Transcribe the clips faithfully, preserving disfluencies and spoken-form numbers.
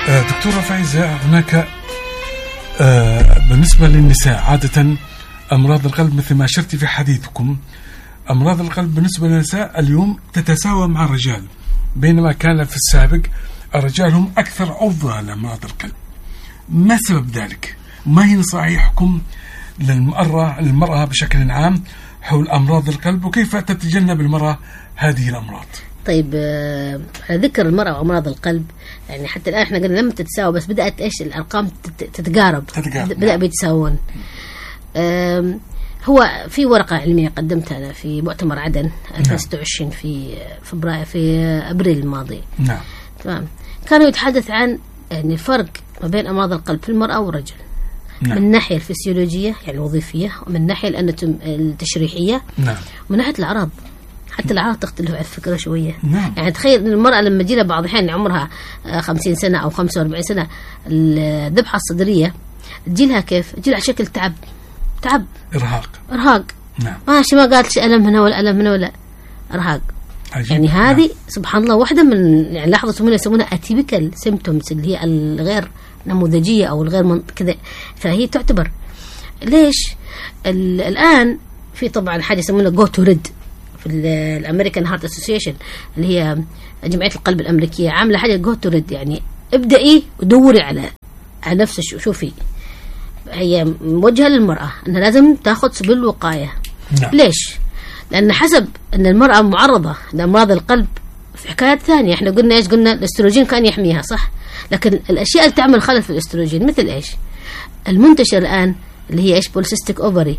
دكتورة فايزة، هناك بالنسبة للنساء عادة أمراض القلب مثل ما أشرتي في حديثكم، أمراض القلب بالنسبة للنساء اليوم تتساوى مع الرجال، بينما كان في السابق الرجال هم أكثر عرضة لأمراض القلب. ما سبب ذلك؟ ما هي نصائحكم للمرأة المرأة بشكل عام حول أمراض القلب، وكيف تتجنب المرأة هذه الأمراض؟ طيب، على ذكر المرأة وأمراض القلب، يعني حتى الآن احنا قلنا لم تتساوى، بس بدأت إيش الأرقام تتقارب, تتقارب. بدأ بيتساوون. هو في ورقة علمية قدمتها أنا في مؤتمر عدن ألفين وستة وعشرين في فبراير في أبريل الماضي. نعم. تمام. كانوا يتحدث عن يعني الفرق ما بين أمراض القلب في المرأة والرجل. نعم. من الناحية الفسيولوجية يعني الوظيفية، ومن الناحية التشريحية. نعم. ومن ناحية الأعراض، حتى الأعراض تختلف على الفكرة شوية. نعم. يعني تخيل المرأة لما تجي لها بعض الأحيان عمرها خمسين سنة أو خمسة وأربعين سنة، الذبحة الصدرية تجي لها كيف؟ تجي لها شكل تعب تعب إرهاق إرهاق نعم. ماشي، ما قالتش ألم هنا ولا ألم هنا ولا إرهاق. عجيب. يعني هذه نعم. سبحان الله واحدة من يعني لاحظتوا منها يسمونها اتيبيكال سيمبتومز، اللي هي الغير نموذجية أو الغير من كذا، فهي تعتبر ليش الآن في طبعا حاجة يسمونها جو تو ريد في الامريكان هارت اسوسيشن، اللي هي جمعية القلب الأمريكية، عاملة حاجة جو تو ريد، يعني ابدأي ودوري على على نفسك. شوفي، هي موجهة للمرأة أنها لازم تأخذ سبيل الوقاية. نعم. ليش؟ لأن حسب أن المرأة معرضة لأمراض القلب في حكايات ثانية. احنا قلنا إيش؟ قلنا الاستروجين كان يحميها صح، لكن الأشياء اللي تعمل خلل في الاستروجين مثل إيش؟ المنتشر الآن اللي هي إيش؟ بوليسيستيك أوفري،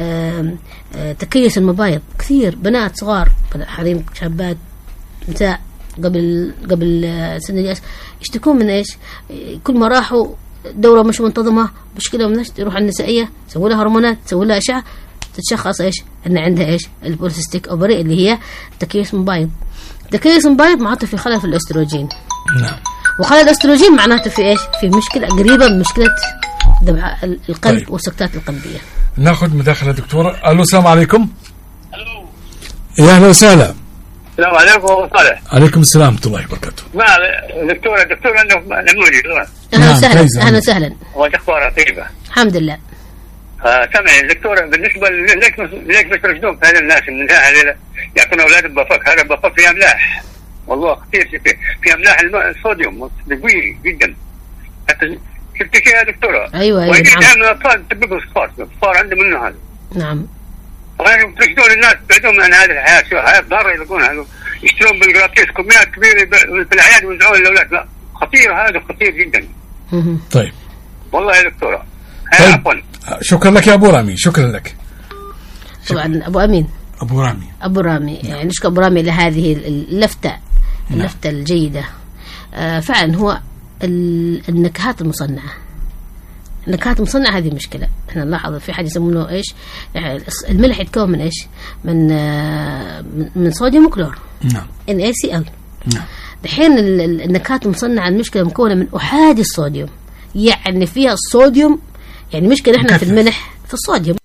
تكيس المبايض، كثير بنات صغار، حريم شابات نساء قبل قبل سن الياس يشتكون من إيش؟ كل ما راحوا دورة مش منتظمة، مشكلة من يروح على النسائية، سووا لها هرمونات، سووا لها أشعة، تتشخص إيش؟ أن عندها إيش؟ البوليسيستيك أوفري اللي هي تكيس مبايض. تكيس مبايض معناته في خلل في الاستروجين. نعم. وخلل الاستروجين معناته في إيش؟ في مشكلة قريبة من مشكلة ذبح القلب. طيب. والسكتات القلبية. ناخذ مداخلة دكتورة. ألو، السلام عليكم. ألو. يا أهلا وسهلا. السلام عليكم ورحمة الله. عليكم السلام ورحمة الله وبركاته. ما دكتورة دكتورة نموذج. أهلا وسهلا. أهلا وسهلا. وأخبار طيبة. الحمد لله. آه سمعي دكتورة، بالنسبة ليش ليش بيسترشدون في هذا الناس النساء هذول يعطون أولاد بفك؟ هذا بفك فيه أملاح، والله كثير فيه في أملاح الصوديوم قوي جدا. حتى شفت شيء يا دكتورة؟ أيوة أيوة. ويجي نعم. الأطفال تبقوا صفار صفار عنده منه هذا. نعم. وين ترشدون الناس بعدهم عن هذه الحياة؟ شو حياة ضارة يلقون هذا، يشترون بالقراطيس كميات كبيرة في الأعياد ويوزعون للأولاد. لا خطير، هذا خطير جدا. طيب. والله يا دكتورة. طيب. عفوا. شكرا لك يا أبو رامي. شكرا لك. طبعا أبو أمين. أبو رامي. أبو رامي يعني نشكر أبو رامي لهذه اللفتة اللفتة نعم. الجيدة. آه فعلا هو النكهات المصنعة، النكهات المصنعة هذه مشكلة. احنا نلاحظ في حاجة يسمونه ايش؟ الملح يتكون من ايش؟ من آه من صوديوم وكلور. نعم. إن إيه سي إل. نعم. الحين النكهات المصنعة المشكلة مكونة من أحادي الصوديوم، يعني فيها الصوديوم، يعني مشكلة احنا مكثف. في الملح في الصوديوم،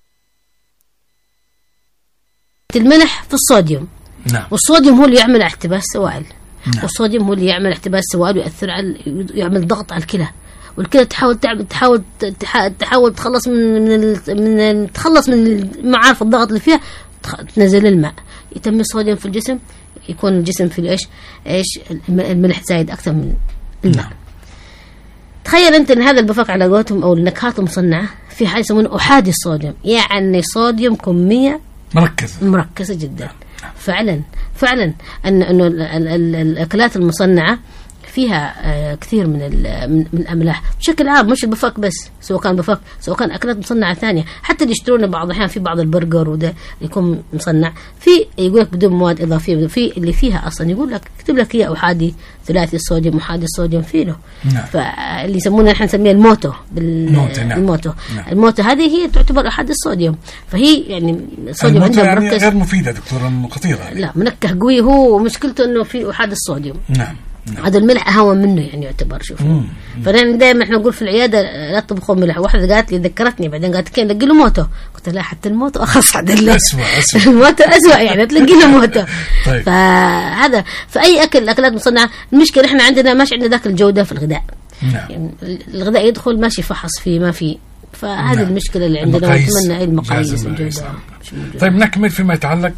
الملح في الصوديوم. نعم. والصوديوم هو اللي يعمل احتباس سوائل. نعم. والصوديوم هو اللي يعمل احتباس سوائل ويأثر على، يعمل ضغط على الكلى، والكلى تحاول تعمل تحاول تحاول تخلص من من من تخلص من معارف الضغط اللي فيها، تنزل الماء، يتم الصوديوم في الجسم، يكون الجسم في ايش ايش الملح زايد اكثر من الماء. نعم. تخيل انت ان هذا البفاق على قولتهم او النكهات المصنعه في حاجه يسمونها احادي الصوديوم، يعني صوديوم كميه مركزه مركزه جدا. فعلا فعلا ان انه الاكلات المصنعه فيها آه كثير من من الاملاح بشكل عام، مش البفاك بس، سواء كان بفاك سواء كان اكلات مصنعه ثانيه، حتى اللي يشترونه بعض الاحيان في بعض البرجر وده يكون مصنع في يقول لك بدون مواد اضافيه، في اللي فيها اصلا يقول لك يكتب لك هي احادي ثلاثي الصوديوم احادي الصوديوم فيه. نعم. فاللي يسمونها نحن نسميها الموتو بالموتو. نعم. الموتو نعم. الموتو هذه هي تعتبر احادي الصوديوم، فهي يعني الصوديوم عندها يعني مركز غير مفيده دكتوره، خطيره. لا منكه قوي، هو مشكلته انه في احادي الصوديوم. نعم. نعم. هذا الملح أهون منه يعني يعتبر. شوف، فأنا دائما إحنا نقول في العيادة لا تطبخوا ملح. واحدة قالت لي ذكرتني بعدين قالت كين لقي له موتو، قلت لا حتى الموتو أخص عدل أسوأ أسوأ الموتو أسوأ يعني تلاقي له موتو. طيب. فهذا في أي أكل أكلات مصنعة المشكلة إحنا عندنا ماشي عندنا ذاك الجودة في الغذاء. نعم. يعني الغذاء يدخل ماشي فحص فيه ما في، فهذه نعم. المشكلة اللي عندنا، ونتمنى أي المقاييس الجودة. طيب نكمل فيما يتعلق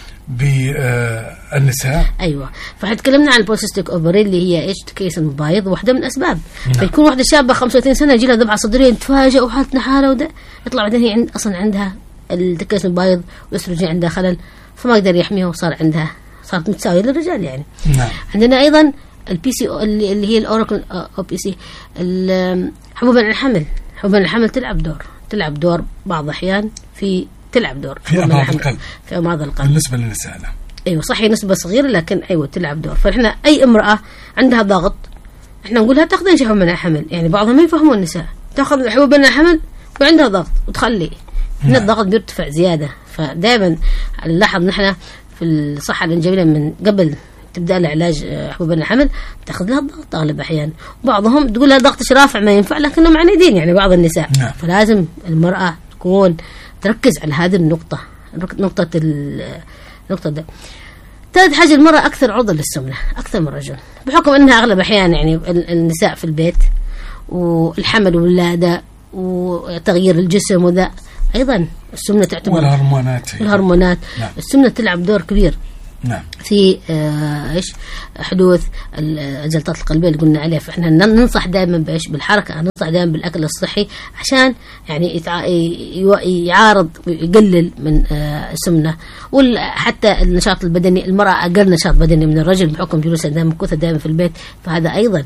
بالنساء. ايوه، فحتكلمنا عن البوليسيستيك اوفري اللي هي ايش؟ تكيس المبايض، واحده من الاسباب. نعم. فيكون واحده شابه خمسة وثلاثين سنه يجي لها ذبحه صدريه، نتفاجئ وحالتنا حاله وده، يطلع بعدين هي عند اصلا عندها التكيس المبايض والاستروجين عندها خلل، فما قدر يحميها وصار عندها صارت متساويه للرجال يعني. نعم. عندنا ايضا البي سي او اللي هي الاوراكل او بي سي، حبوب الحمل. حبوب الحمل تلعب دور تلعب دور بعض الاحيان في تلعب دور في امراض القلب في امراض القلب بالنسبه للنساء. ايوه صحيح، نسبه صغيره لكن ايوه تلعب دور. فاحنا اي امراه عندها ضغط احنا نقول لها تاخذين حبوب منع حمل، يعني بعضهم ما يفهمون النساء تاخذ حبوب منع حمل وعندها ضغط وتخلي هنا الضغط بيرتفع زياده. فدائما نلاحظ نحن في الصحه الانجابيه من قبل تبدا لها علاج حبوب منع حمل تاخذ لها الضغط اغلب الاحيان، وبعضهم تقول لها ضغطش رافع ما ينفع لكنهم عنيدين يعني بعض النساء. نعم. فلازم المراه تكون تركز على هذه النقطه، نقطه النقطه ده. ثالث حاجة المرأة أكثر عرضة للسمنة أكثر من الرجل، بحكم أنها أغلب أحيان يعني النساء في البيت والحمل والولادة وتغيير الجسم، وذا أيضا السمنة تعتبر والهرمونات الهرمونات نعم. السمنة تلعب دور كبير نعم. في آه إيش حدوث الجلطات القلبية اللي قلنا عليها. فإحنا ننصح دائما بإيش بالحركة، ننصح دائما بالأكل الصحي عشان يعني يعارض ويقلل من آه السمنة. وحتى النشاط البدني، المرأة أقل نشاط بدني من الرجل بحكم جلوسها دائما كثر دائما في البيت، فهذا أيضا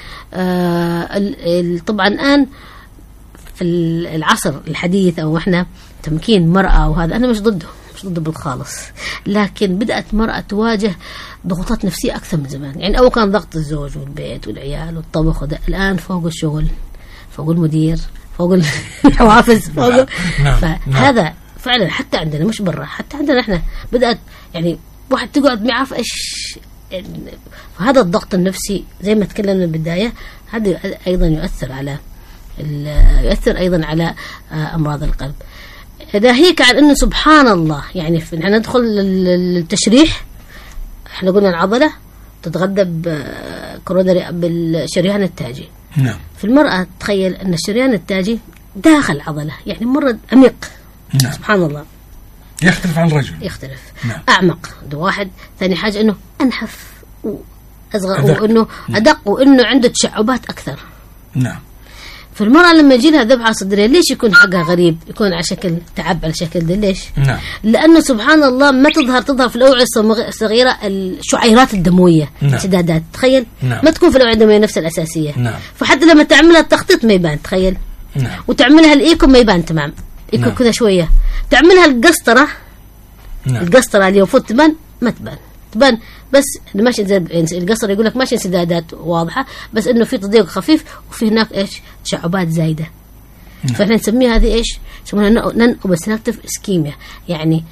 آه طبعا الآن في العصر الحديث أو إحنا تمكين مرأة وهذا أنا مش ضده مش ضده بالخالص، لكن بدأت مرأة تواجه ضغوطات نفسية أكثر من زمان. يعني أول كان ضغط الزوج والبيت والعيال والطبخ وده، الآن فوق الشغل فوق المدير فوق الحوافز فوق فهذا فعلا حتى عندنا مش برا، حتى عندنا إحنا بدأت يعني واحد تقعد ما عارف إيش. فهذا الضغط النفسي زي ما تكلمنا بالبداية هذا أيضا يؤثر على يؤثر أيضا على أمراض القلب. ناهيك عن أنه سبحان الله يعني نحن ندخل للتشريح، احنا قلنا العضلة تتغذى بكورونري بالشريان التاجي. نعم. في المرأة تخيل أن الشريان التاجي داخل العضلة يعني مرة عميق. نعم. سبحان الله يختلف عن الرجل يختلف. نعم. أعمق ده واحد. ثاني حاجة أنه أنحف وأصغر وأنه أدق وأنه عنده تشعبات أكثر. نعم. في المرأة لما يجي لها ذبحة صدرية ليش يكون حقها غريب، يكون على شكل تعب على شكل ده ليش؟ نعم. لأنه سبحان الله ما تظهر تظهر في الأوعية الصغيرة الشعيرات الدموية. نعم. سدادات تخيل. نعم. ما تكون في الأوعية الدموية نفس الأساسية. نعم. فحتى لما تعملها التخطيط ما يبان تخيل. نعم. وتعملها الإيكو ما يبان تمام إيكو. نعم. كذا شوية تعملها القسطرة. نعم. القسطرة اللي المفروض تبان ما تبان تبان بس ماشي القصر يقول لك ماشي انسدادات واضحة، بس انه في تضييق خفيف وفي هناك ايش تشعبات زايدة. نعم. فاحنا نسميها هذه ايش يسمونها نون اوبستراكتيف اسكيميا، يعني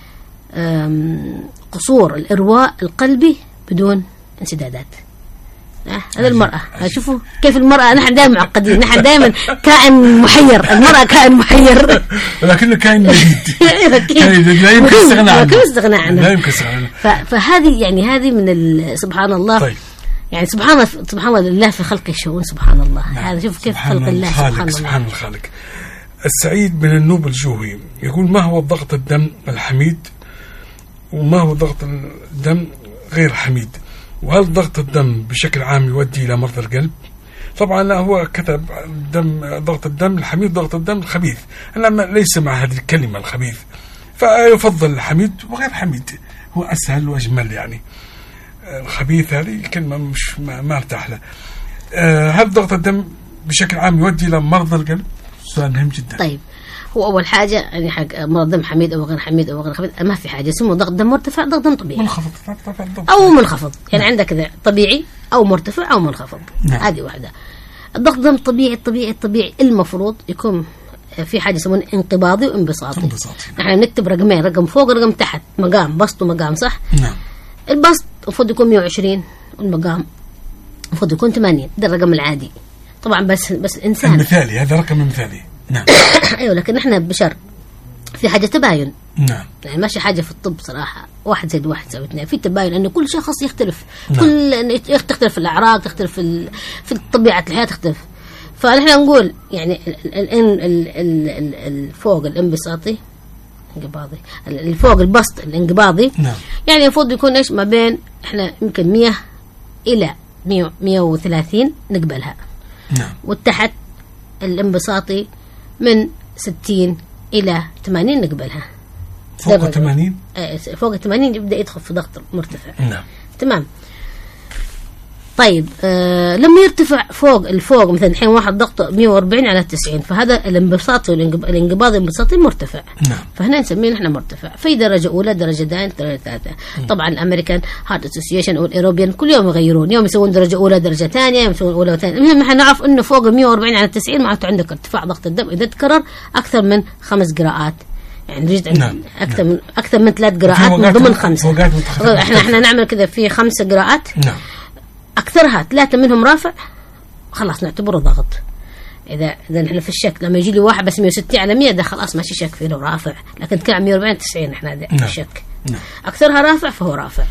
قصور الارواء القلبي بدون انسدادات. آه هذا المرأة. شوفوا كيف المرأة نحن دائما معقدين، نحن دائما كائن محير، المرأة كائن محير لكنه كائن جديد لا يمكن الاستغناء عنه عنه لا يمكن الاستغناء عنه. فهذه يعني هذه من سبحان الله. طيب. يعني سبحان الله سبحان الله لله في خلقه شؤون سبحان الله. نعم. هذا شوف كيف خلق الله سبحان الله سبحان الخالق. السعيد من النوب الجوهي يقول ما هو ضغط الدم الحميد وما هو ضغط الدم غير حميد، وهل ضغط الدم بشكل عام يؤدي إلى مرض القلب؟ طبعا هو كتب دم ضغط الدم الحميد ضغط الدم الخبيث، أنا ليس مع هذه الكلمة الخبيث، فيفضل الحميد وغير حميد هو أسهل وأجمل. يعني الخبيث هذه الكلمة مش ما ارتاح لها. هل ضغط الدم بشكل عام يؤدي إلى مرض القلب؟ سؤال مهم جدا. طيب هو أول حاجة يعني حق مرض دم حميد أو غير حميد أو غير خبيث ما في حاجة اسمه ضغط دم مرتفع ضغط دم طبيعي منخفض أو منخفض. يعني نعم. عندك طبيعي أو مرتفع أو منخفض. نعم. هذه واحدة. الضغط دم طبيعي الطبيعي الطبيعي المفروض يكون في حاجة يسمونه انقباضي وانبساطي. نحن نكتب رقمين، رقم فوق ورقم تحت، مقام بسط ومقام صح؟ نعم. البسط المفروض يكون مئة وعشرين والمقام المفروض يكون ثمانين، ده الرقم العادي طبعا. بس بس إنسان المثالي هذا رقم مثالي. نعم. أيوة لكن إحنا بشر في حاجة تباين. نعم. يعني ماشي حاجة في الطب صراحة واحد زائد واحد يساوي اثنين، في تباين أنه كل شخص يختلف. نعم. كل تختلف الأعراض تختلف في في طبيعة الحياة تختلف. فنحن نقول يعني الفوق الانبساطي انقباضي، الفوق البسط الانقباضي نعم. يعني المفروض يكون ايش ما بين احنا يمكن مية الى مية وثلاثين نقبلها. نعم. والتحت الانبساطي من ستين الى ثمانين نقبلها. فوق ثمانين فوق ثمانين يبدا يدخل في ضغط مرتفع. نعم. تمام. طيب آه لما يرتفع فوق الفوق مثلا الحين واحد ضغطه مية وأربعين على تسعين، فهذا الانبساطي والانقباض الانبساطي مرتفع. نعم. فهنا نسميه نحن مرتفع في درجه اولى، درجه ثانيه، درجه ثالثه. طبعا الامريكان هارت اسوسيشن والاوروبيان كل يوم يغيرون، يوم يسوون درجه اولى درجه ثانيه، يوم يسوون اولى وثانيه. المهم احنا نعرف انه فوق مية وأربعين على تسعين معناته عندك ارتفاع ضغط الدم اذا تكرر اكثر من خمس قراءات، يعني جزء نعم. اكثر نعم. من اكثر من ثلاث قراءات من ضمن خمسه. احنا احنا نعمل كذا في خمس قراءات. نعم. اكثرها ثلاثه منهم رافع خلاص نعتبره ضغط. اذا اذا احنا في الشك لما يجي لي واحد بس مية وستين على مية ده خلاص ماشي شك فيه لو رافع، لكن كان مية وأربعين تسعين احنا هذا نعم. الشك. نعم. اكثرها رافع فهو رافع،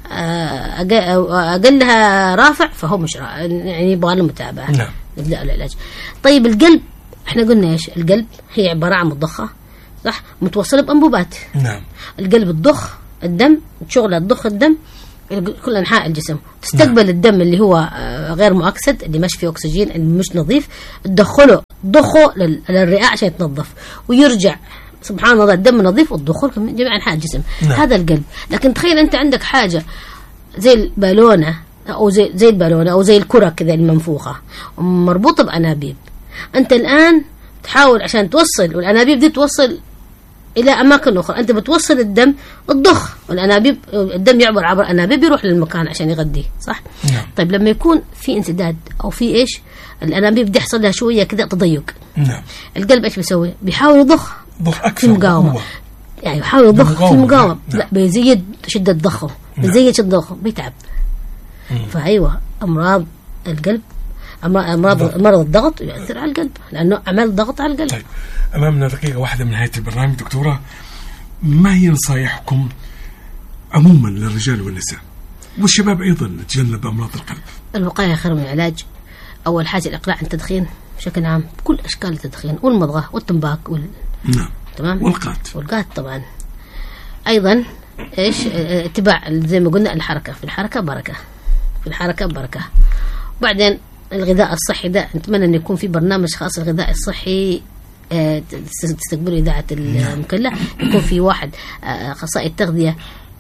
اقلها رافع فهو مش رافع، يعني يبغى له متابعه. نعم. نبدا العلاج. طيب القلب احنا قلنا ايش؟ القلب هي عباره عن مضخه صح متوصله بانبوبات. نعم. القلب تضخ الدم، شغله تضخ الدم كل انحاء الجسم، تستقبل نعم. الدم اللي هو غير مؤكسد اللي مش فيه اكسجين اللي مش نظيف، تدخله ضخه للرئه عشان يتنظف ويرجع سبحان الله الدم نظيف وتدخله من جميع انحاء الجسم. نعم. هذا القلب. لكن تخيل انت عندك حاجه زي البالونه او زي زي البالونه او زي الكره كذا المنفوخه مربوطه بانابيب، انت الان تحاول عشان توصل والانابيب دي توصل الى اماكن اخرى، انت بتوصل الدم الضخ والانابيب الدم يعبر عبر انابيب يروح للمكان عشان يغذيه صح. نعم. طيب لما يكون في انسداد او في ايش الانابيب دي يحصل لها شويه كذا تضيق. نعم. القلب ايش بيسوي؟ بيحاول يضخ ضخ اكثر في مقاومه، يعني يحاول يضخ في مقاومه. نعم. لا بيزيد شده ضخه. نعم. بيزيد شده ضخه بيتعب. مم. فايوه امراض القلب امراض مرض الضغط يؤثر على القلب لانه عمل ضغط على القلب. طيب امامنا دقيقه واحده من نهايه البرنامج دكتوره، ما هي نصائحكم عموما للرجال والنساء والشباب ايضا نتجنب امراض القلب؟ الوقايه خير من العلاج. اول حاجه الاقلاع عن التدخين بشكل عام، كل اشكال التدخين والمضغه والتنباك وال... نعم. تمام. والقات والقات طبعا. ايضا ايش اتباع زي ما قلنا الحركه، في الحركه بركه، في الحركه بركه. وبعدين الغذاء الصحي ده نتمنى أن يكون في برنامج خاص الغذاء الصحي آه تستقبله إذاعة المكلا، يكون في واحد آه أخصائي التغذية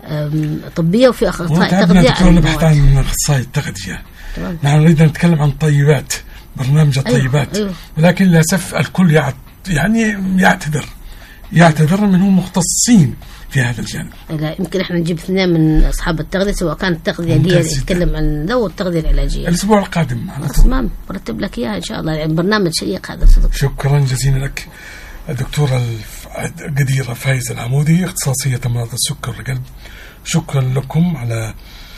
طبية وفي أخصائي تغذية. أنا بحث عن أخصائي التغذية. نحن نريد نتكلم عن الطيبات، برنامج الطيبات. أيوه. أيوه. ولكن للأسف الكل يعني يعتذر يعتذر منهم مختصين في هذا الجانب. لا يمكن احنا نجيب اثنين من اصحاب التغذيه، سواء كانت التغذيه دي يتكلم عن ذو التغذيه العلاجيه الاسبوع القادم. تمام برتب لك اياها ان شاء الله، يعني برنامج شيق هذا صدق. شكرا جزيلا لك الدكتوره القديره فايزه العمودي، اختصاصيه امراض السكر والقلب. شكرا لكم على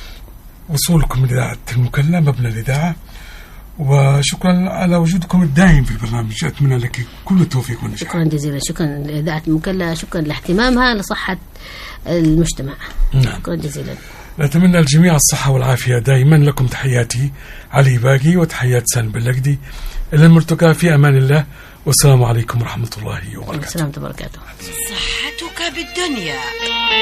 وصولكم لإذاعة المكلا مبنى الإذاعة، وشكرا على وجودكم الدائم في البرنامج. أتمنى لك كل التوفيق والنجاح. شكرا جزيلا. شكرا لإذاعة المكلا، شكرا لاهتمامها لصحة المجتمع. نعم. شكرا جزيلا. نتمنى الجميع الصحة والعافية دائما. لكم تحياتي علي باقي وتحيات سالم بلقدي. إلى الملتقى في أمان الله، والسلام عليكم ورحمة الله وبركاته. السلام وبركاته. صحتك بالدنيا.